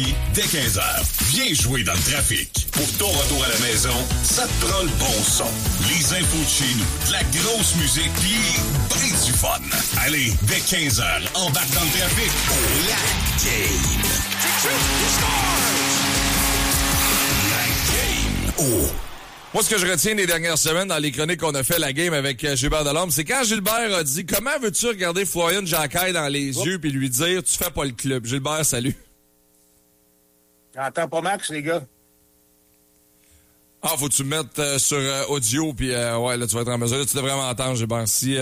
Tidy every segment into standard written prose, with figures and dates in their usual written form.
Dès 15h, viens jouer dans le trafic. Pour ton retour à la maison, ça te prend le bon son. Les infos de chez nous, de la grosse musique, puis ben du fun. Allez, dès 15h, embarque dans le trafic pour la game. La game. Oh. Moi, ce que je retiens des dernières semaines dans les chroniques qu'on a fait la game avec Gilbert Delorme, c'est quand Gilbert a dit « Comment veux-tu regarder Florian Jacquet dans les yeux puis lui dire « Tu fais pas le club ». Gilbert, salut. J'entends pas Max, les gars. Ah, faut que tu me mettes sur audio, puis ouais, là, tu vas être en mesure. Là, tu devrais m'entendre, Gilbert. Si...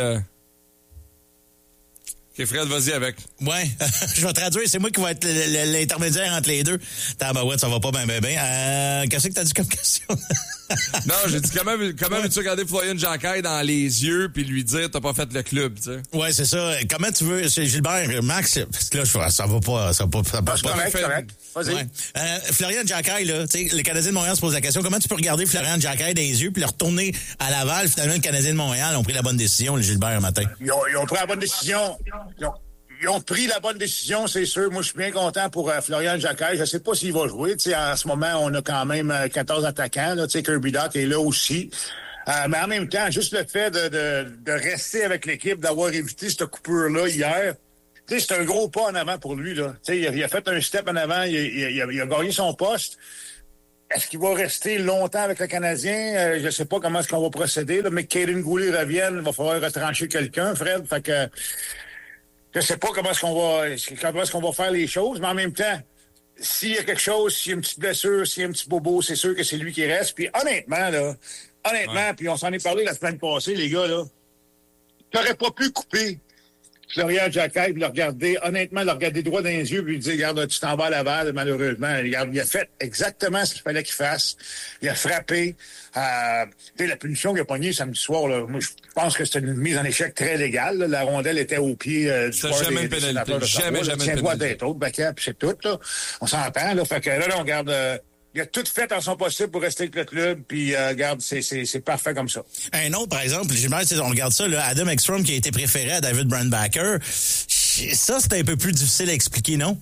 OK, Fred, vas-y avec. Ouais, je vais traduire. C'est moi qui vais être l'intermédiaire entre les deux. Tabarouette, ça va pas bien. Qu'est-ce que t'as dit comme question? Non, j'ai dit comment veux-tu regarder Florian Jacquet dans les yeux puis lui dire t'as pas fait le club, tu sais. Ouais, c'est ça. Comment tu veux, c'est Gilbert, Max, parce que là, ça va pas. Correct. Vas-y. Ouais. Florian Jacquet, là, tu sais, le Canadien de Montréal se pose la question, comment tu peux regarder Florian Jacquet dans les yeux puis le retourner à Laval? Finalement, le Canadien de Montréal ont pris la bonne décision, le Gilbert, un matin. Ils ont pris la bonne décision. Ils ont pris la bonne décision, c'est sûr. Moi, je suis bien content pour Florian Jacquet. Je sais pas s'il va jouer. Tu sais, en ce moment, on a quand même 14 attaquants. Là, tu sais, Kirby Dach est là aussi. Mais en même temps, juste le fait de rester avec l'équipe, d'avoir évité cette coupure-là hier, tu sais, c'est un gros pas en avant pour lui. Là. Tu sais, il a fait un step en avant. Il a gagné son poste. Est-ce qu'il va rester longtemps avec le Canadien? Je sais pas comment est-ce qu'on va procéder. Là, mais que Kaden Goulet revienne, il va falloir retrancher quelqu'un, Fred. Fait que je sais pas comment est-ce qu'on va faire les choses, mais en même temps, s'il y a quelque chose, s'il y a une petite blessure, s'il y a un petit bobo, c'est sûr que c'est lui qui reste. Puis honnêtement, ouais. Puis on s'en est parlé la semaine passée, les gars, là, t'aurais pas pu couper Florian Jacquet, le regarder droit dans les yeux, puis lui dire, regarde, tu t'en vas à Laval, malheureusement. Regarde, il a fait exactement ce qu'il fallait qu'il fasse. Il a frappé. Tu sais, la punition qu'il a pognée samedi soir, là, moi, je pense que c'était une mise en échec très légale. Là. La rondelle était au pied du joueur jamais une pénalité. Jamais une pénalité. pénalité. Puis c'est tout, là. On s'entend, là. Fait que là, on regarde... il a tout fait en son possible pour rester avec le club, puis regarde, c'est parfait comme ça. Un autre, par exemple, on regarde ça, là, Adam Ekstrom qui a été préféré à David Brandbacker. Ça, c'est un peu plus difficile à expliquer, non?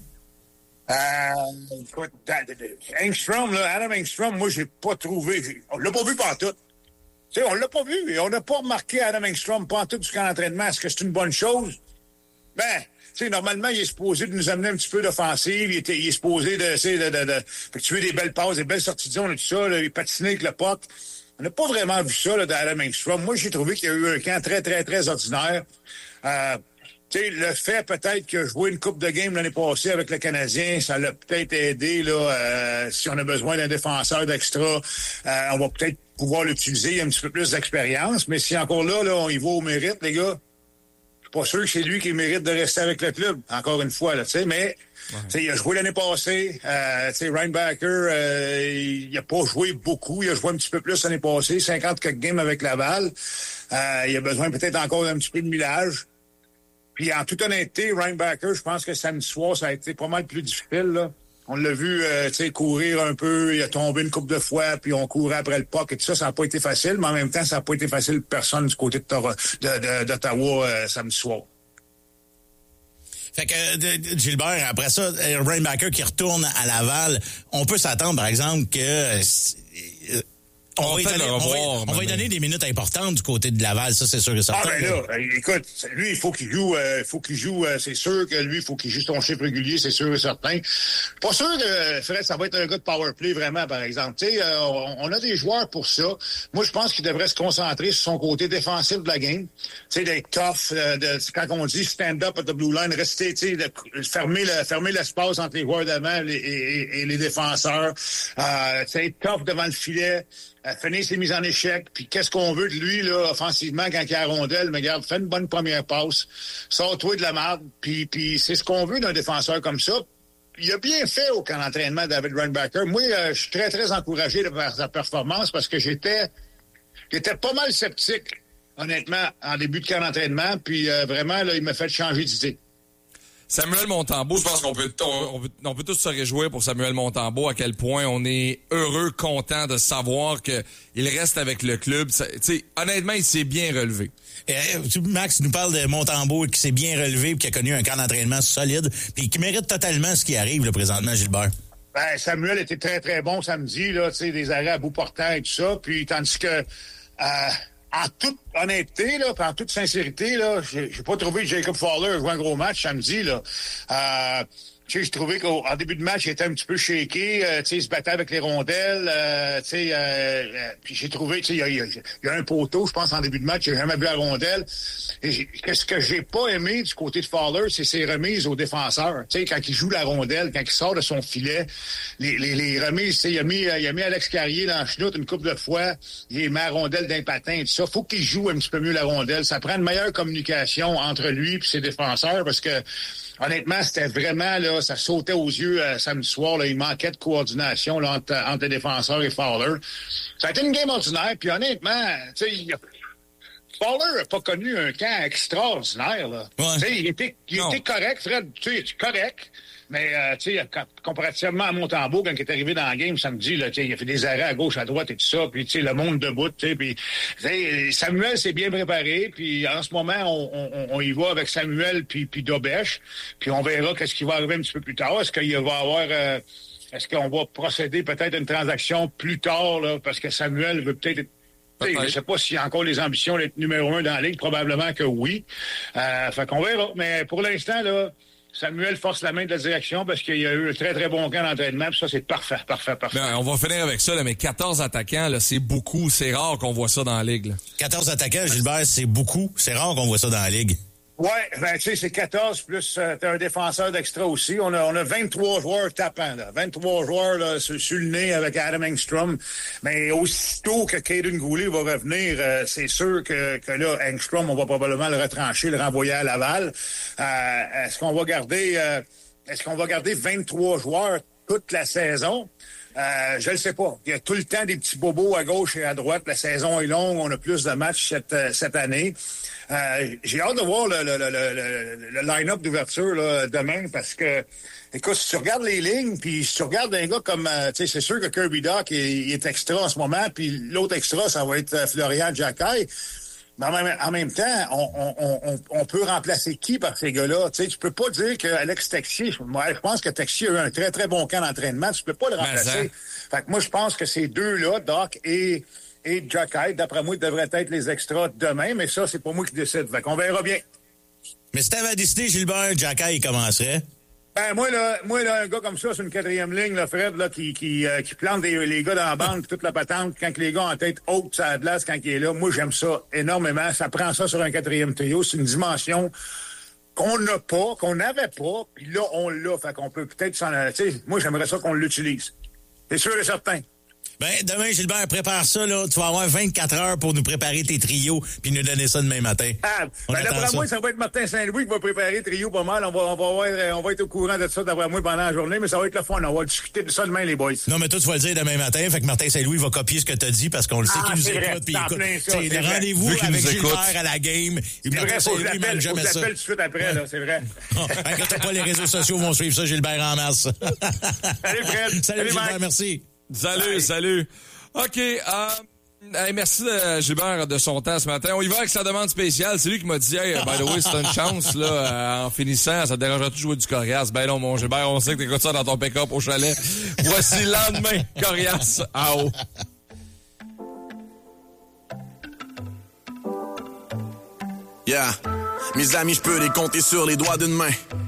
Écoute, Engstrom, là, Adam Engstrom, moi, j'ai pas trouvé... On l'a pas vu pantoute. Tu sais, on l'a pas vu. Et on n'a pas remarqué Adam Engstrom pantoute du camp d'entraînement. Est-ce que c'est une bonne chose? Ben... Tu sais, normalement, il est supposé de nous amener un petit peu d'offensive. Il est supposé d'effectuer des belles passes, des belles sorties de zone et tout ça. Là, il patinait avec le puck. On n'a pas vraiment vu ça là, d'Adam Engstrom. Moi, j'ai trouvé qu'il y a eu un camp très, très, très ordinaire. Tu sais, le fait peut-être qu'il a joué une coupe de game l'année passée avec le Canadien, ça l'a peut-être aidé. Là, si on a besoin d'un défenseur d'extra, on va peut-être pouvoir l'utiliser. Il y a un petit peu plus d'expérience. Mais si encore là, on y va au mérite, les gars, je suis pas sûr que c'est lui qui mérite de rester avec le club, encore une fois, là, tu sais, mais il a joué l'année passée, tu sais, Reinbacker, il a pas joué beaucoup, il a joué un petit peu plus l'année passée, 50 quelques games avec Laval, il a besoin peut-être encore d'un petit peu de millage. Puis en toute honnêteté, Reinbacker, je pense que samedi soir, ça a été pas mal plus difficile, là. On l'a vu, tu sais, courir un peu, il a tombé une couple de fois, puis on courait après le puck et tout ça, ça n'a pas été facile, mais en même temps, ça n'a pas été facile pour personne du côté d'Ottawa samedi soir. Fait que, Gilbert, après ça, Reinbacker qui retourne à Laval, on peut s'attendre, par exemple, que... On va lui donner des minutes importantes du côté de Laval, ça c'est sûr et certain. Ah ben là, écoute, lui, il faut qu'il joue, c'est sûr que lui, il faut qu'il joue son chiffre régulier, c'est sûr et certain. Pas sûr que Fred, ça va être un gars de power play vraiment, par exemple. Tu sais, on a des joueurs pour ça. Moi, je pense qu'il devrait se concentrer sur son côté défensif de la game. Tu sais, d'être tough, quand on dit stand up at the blue line, rester, tu sais, fermer l'espace entre les joueurs d'avant et les défenseurs. Tu sais, être tough devant le filet. Finir ses mises en échec, puis qu'est-ce qu'on veut de lui, là, offensivement, quand il y a la rondelle, mais regarde, fais une bonne première passe, sors-toi de la marde, puis c'est ce qu'on veut d'un défenseur comme ça. Il a bien fait au camp d'entraînement, David Reinbacker. Moi, je suis très, très encouragé par sa performance parce que j'étais pas mal sceptique, honnêtement, en début de camp d'entraînement, puis vraiment, là, il m'a fait changer d'idée. Samuel Montembeault, je pense qu'on peut tous se réjouir pour Samuel Montembeault, à quel point on est heureux, content de savoir qu'il reste avec le club. Honnêtement, il s'est bien relevé. Max nous parle de Montembeault qui s'est bien relevé et qui a connu un camp d'entraînement solide puis qui mérite totalement ce qui arrive là, présentement, Gilbert. Ben, Samuel était très, très bon samedi, là, tu sais, des arrêts à bout portant et tout ça. Puis, tandis que, en toute honnêteté, là, puis en toute sincérité, là, j'ai pas trouvé que Jacob Fowler jouait un gros match samedi, là. Tu sais, j'ai trouvé qu'en début de match, il était un petit peu shaké, tu sais, il se battait avec les rondelles, tu sais, puis j'ai trouvé, tu sais, il y a un poteau, je pense, en début de match, j'ai jamais vu la rondelle. Et ce que j'ai pas aimé du côté de Fowler, c'est ses remises aux défenseurs. Tu sais, quand il joue la rondelle, quand il sort de son filet, les remises, tu sais, il a mis Alex Carrier dans le chenoute une couple de fois, il met la rondelle d'un patin, tout ça. Faut qu'il joue un petit peu mieux la rondelle. Ça prend une meilleure communication entre lui et ses défenseurs, parce que honnêtement, c'était vraiment, là, ça sautait aux yeux samedi soir. Là, il manquait de coordination là, entre les défenseurs et Fowler. Ça a été une game ordinaire. Puis honnêtement, tu sais, Fowler n'a pas connu un camp extraordinaire. Là. Ouais. Tu sais, il était correct, Fred. Tu sais, correct. Mais, tu sais, comparativement à Montembeault, quand il est arrivé dans la game samedi, là, il a fait des arrêts à gauche, à droite et tout ça, puis, tu sais, le monde debout, tu sais, puis, Samuel s'est bien préparé, puis en ce moment, on y va avec Samuel puis Dobèche, puis on verra qu'est-ce qui va arriver un petit peu plus tard. Est-ce qu'il va avoir... est-ce qu'on va procéder peut-être à une transaction plus tard, là, parce que Samuel veut peut-être... Je ne sais pas s'il a encore les ambitions d'être numéro 1 dans la ligue, probablement que oui. Fait qu'on verra, mais pour l'instant, là... Samuel force la main de la direction parce qu'il y a eu un très, très bon camp d'entraînement. Puis ça, c'est parfait. Ben, on va finir avec ça, là, mais 14 attaquants, là, c'est beaucoup. C'est rare qu'on voit ça dans la ligue. Là. 14 attaquants, Gilbert, c'est beaucoup. C'est rare qu'on voit ça dans la ligue. Ouais, ben tu sais, c'est 14 plus t'as un défenseur d'extra aussi. On a 23 joueurs tapants, là. 23 joueurs là, sur le nez avec Adam Engstrom. Mais aussitôt que Caden Goulet va revenir, c'est sûr que là, Engstrom, on va probablement le retrancher, le renvoyer à Laval. Est-ce qu'on va garder 23 joueurs toute la saison? Je le sais pas. Il y a tout le temps des petits bobos à gauche et à droite. La saison est longue. On a plus de matchs cette année. J'ai hâte de voir le line-up d'ouverture là, demain parce que, écoute, si tu regardes les lignes, puis si tu regardes un gars comme, tu sais, c'est sûr que Kirby Dach il est extra en ce moment, puis l'autre extra, ça va être Florian Jacquet. Mais en même temps, on peut remplacer qui par ces gars-là? Tu sais, tu peux pas dire que Alex Texier, moi, je pense que Texier a eu un très, très bon camp d'entraînement. Tu peux pas le remplacer. Fait que moi, je pense que ces deux-là, Doc et Jacquet, d'après moi, devraient être les extras demain, mais ça, c'est pas moi qui décide. Fait qu'on verra bien. Mais si t'avais décidé, Gilbert, Jacquet, il commencerait? Ben, moi, là, un gars comme ça, c'est une quatrième ligne, là, Fred, là, qui plante les gars dans la bande, toute la patente, quand les gars en tête haute, ça a de l'as quand il est là. Moi, j'aime ça énormément. Ça prend ça sur un quatrième trio. C'est une dimension qu'on n'a pas, qu'on n'avait pas, puis là, on l'a. Fait qu'on peut peut-être s'en... Tu sais, moi, j'aimerais ça qu'on l'utilise. C'est sûr et certain. Ben, demain, Gilbert, prépare ça, là. Tu vas avoir 24 heures pour nous préparer tes trios puis nous donner ça demain matin. Ben, d'après moi, ça va être Martin Saint-Louis qui va préparer le trio pas mal. On va être au courant de ça, d'après moi, pendant la journée, mais ça va être le fun. On va discuter de ça demain, les boys. Non, mais toi, tu vas le dire demain matin. Fait que Martin Saint-Louis va copier ce que t'as dit parce qu'on le sait qu'il nous écoute. Puis écoute, le rendez-vous avec Gilbert à la game. Martin Saint-Louis manque jamais ça. Je l'appelle tout de suite après, là, c'est vrai. Inquiète pas, les réseaux sociaux vont suivre ça, Gilbert en masse. Salut, Fred. Salut, Gilbert, merci. Salut. OK. Merci Gilbert de son temps ce matin. On y va avec sa demande spéciale. C'est lui qui m'a dit, hey, by the way, c'est une chance, là, en finissant, ça te dérangerait de jouer du Corias? Ben non, mon Gilbert, on sait que t'écoutes ça dans ton pick-up au chalet. Voici le lendemain, Corias en haut. Yeah. Mes amis, je peux les compter sur les doigts d'une main.